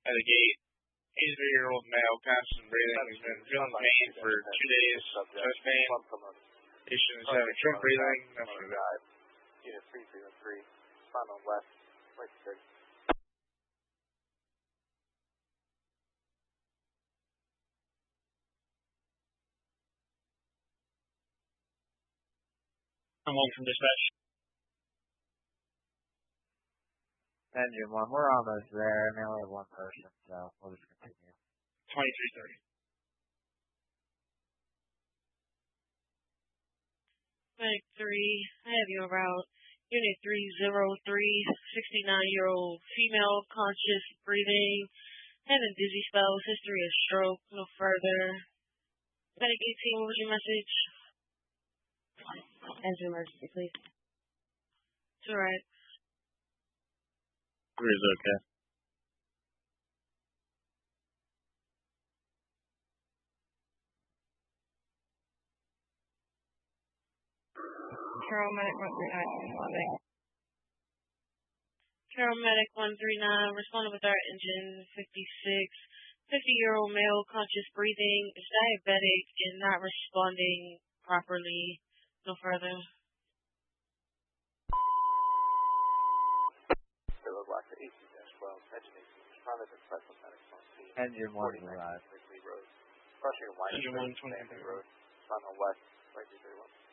at the gate. 83-year-old male, constant breathing. He's been feeling pain for 2 days. Chest pain. Patient is having short breathing. After that. Unit 3313. Spawn on west. Right 30. I'm home from dispatch. Engine 1, we're almost there. I mean, only have one person, so we'll just continue. 2330. Medic 3, I have you around Unit 303, 69-year-old female, conscious, breathing, having dizzy spells, history of stroke, no further. Medic 18, what was your message? Answer emergency, please. It's alright. It's okay. Paramedic 139. Paramedic 139, responded with our engine 56. 50-year-old male, conscious, breathing, is diabetic and not responding properly. No further. Kilo Black to 18-12. Engine 18. Responded to Cyclone Medics on scene. Engine 1 arrived. Ridley Road. Crossing a line. Engine 1, 23. Road. Spawn on west. Right 31.